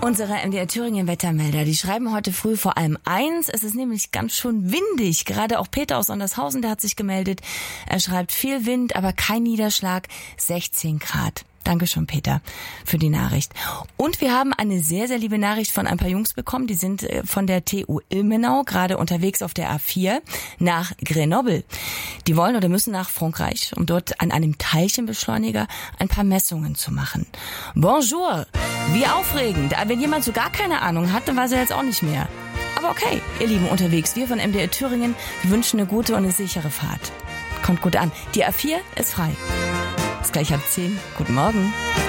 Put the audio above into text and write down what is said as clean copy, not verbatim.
Unsere MDR Thüringen Wettermelder, die schreiben heute früh vor allem eins. Es ist nämlich ganz schön windig. Gerade auch Peter aus Sondershausen, der hat sich gemeldet. Er schreibt viel Wind, aber kein Niederschlag, 16 Grad. Dankeschön, Peter, für die Nachricht. Und wir haben eine sehr, sehr liebe Nachricht von ein paar Jungs bekommen. Die sind von der TU Ilmenau gerade unterwegs auf der A4 nach Grenoble. Die wollen oder müssen nach Frankreich, um dort an einem Teilchenbeschleuniger ein paar Messungen zu machen. Bonjour! Wie aufregend. Wenn jemand so gar keine Ahnung hat, dann weiß er jetzt auch nicht mehr. Aber okay, ihr Lieben unterwegs, wir von MDR Thüringen, wir wünschen eine gute und eine sichere Fahrt. Kommt gut an. Die A4 ist frei. Ist gleich ab 10. Guten Morgen.